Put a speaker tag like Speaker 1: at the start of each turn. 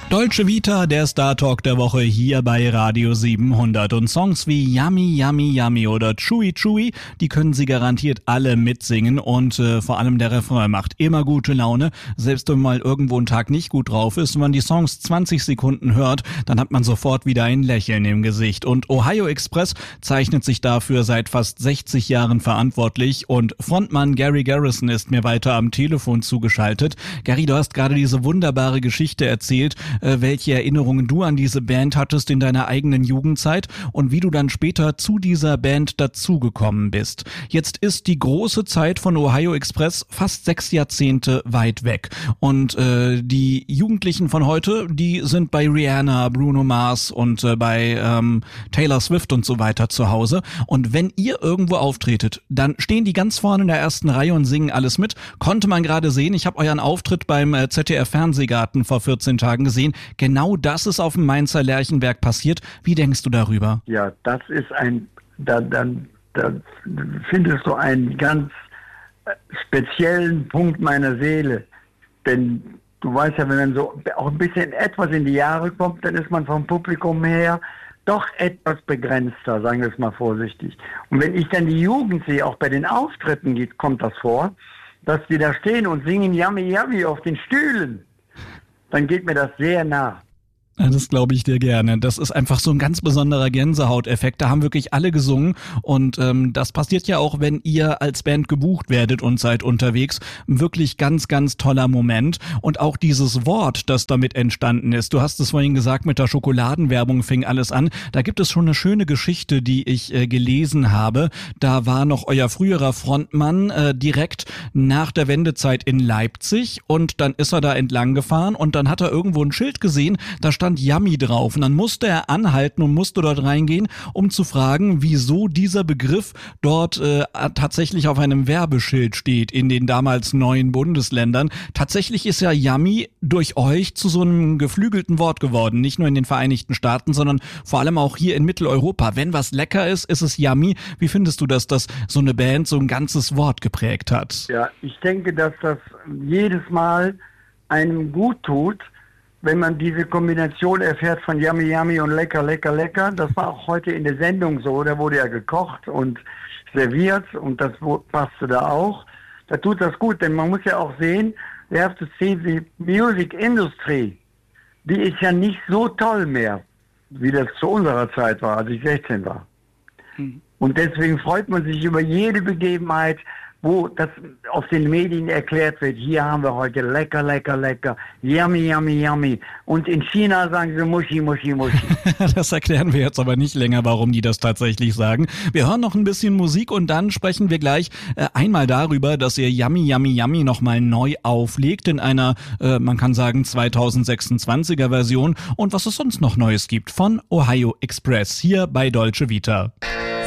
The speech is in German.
Speaker 1: Dolce Vita, der Star Talk der Woche hier bei Radio 700. Und Songs wie Yummy, Yummy, Yummy oder Chewy, Chewy, die können Sie garantiert alle mitsingen. Und vor allem der Refrain macht immer gute Laune. Selbst wenn mal irgendwo ein Tag nicht gut drauf ist, wenn man die Songs 20 Sekunden hört, dann hat man sofort wieder ein Lächeln im Gesicht. Und Ohio Express zeichnet sich dafür seit fast 60 Jahren verantwortlich. Und Frontmann Gary Garrison ist mir weiter am Telefon zugeschaltet. Gary, du hast gerade diese wunderbare Geschichte erzählt, welche Erinnerungen du an diese Band hattest in deiner eigenen Jugendzeit und wie du dann später zu dieser Band dazugekommen bist. Jetzt ist die große Zeit von Ohio Express fast 6 Jahrzehnte weit weg. Und die Jugendlichen von heute, die sind bei Rihanna, Bruno Mars und bei Taylor Swift und so weiter zu Hause. Und wenn ihr irgendwo auftretet, dann stehen die ganz vorne in der ersten Reihe und singen alles mit. Konnte man gerade sehen. Ich habe euren Auftritt beim ZDF-Fernsehgarten vor 14 Tagen gesehen. Genau das ist auf dem Mainzer Lerchenberg passiert. Wie denkst du darüber?
Speaker 2: Ja, das ist da findest du einen ganz speziellen Punkt meiner Seele. Denn du weißt ja, wenn man so auch ein bisschen etwas in die Jahre kommt, dann ist man vom Publikum her doch etwas begrenzter, sagen wir es mal vorsichtig. Und wenn ich dann die Jugend sehe, auch bei den Auftritten kommt das vor, dass die da stehen und singen Yummy Yummy auf den Stühlen, dann geht mir das sehr nah.
Speaker 1: Das glaube ich dir gerne. Das ist einfach so ein ganz besonderer Gänsehauteffekt. Da haben wirklich alle gesungen und das passiert ja auch, wenn ihr als Band gebucht werdet und seid unterwegs. Wirklich ganz, ganz toller Moment. Und auch dieses Wort, das damit entstanden ist. Du hast es vorhin gesagt, mit der Schokoladenwerbung fing alles an. Da gibt es schon eine schöne Geschichte, die ich gelesen habe. Da war noch euer früherer Frontmann direkt nach der Wendezeit in Leipzig und dann ist er da entlang gefahren und dann hat er irgendwo ein Schild gesehen, da stand Yummy drauf und dann musste er anhalten und musste dort reingehen, um zu fragen, wieso dieser Begriff dort tatsächlich auf einem Werbeschild steht in den damals 9 Bundesländern. Tatsächlich ist ja Yummy durch euch zu so einem geflügelten Wort geworden, nicht nur in den Vereinigten Staaten, sondern vor allem auch hier in Mitteleuropa. Wenn was lecker ist, ist es Yummy. Wie findest du, dass das so eine Band so ein ganzes Wort geprägt hat?
Speaker 2: Ja, ich denke, dass das jedes Mal einem gut tut, wenn man diese Kombination erfährt von Yummy Yummy und Lecker, Lecker, Lecker. Das war auch heute in der Sendung so. Da wurde ja gekocht und serviert und das passte da auch. Da tut das gut, denn man muss ja auch sehen, we have to see the music industry. Die ist ja nicht so toll mehr, wie das zu unserer Zeit war, als ich 16 war. Und deswegen freut man sich über jede Begebenheit, wo das auf den Medien erklärt wird, hier haben wir heute lecker, lecker, lecker, yummy, yummy, yummy. Und in China sagen sie Muschi, Muschi, Muschi.
Speaker 1: Das erklären wir jetzt aber nicht länger, warum die das tatsächlich sagen. Wir hören noch ein bisschen Musik und dann sprechen wir gleich einmal darüber, dass ihr Yummy, Yummy, Yummy nochmal neu auflegt in einer, man kann sagen, 2026er Version und was es sonst noch Neues gibt von Ohio Express hier bei Dolce Vita.